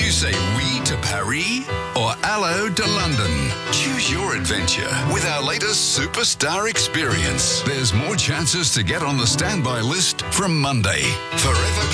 you say oui to Paris or hello to London? Choose your adventure with our latest Superstar experience. There's more chances to get on the standby list from Monday. Forever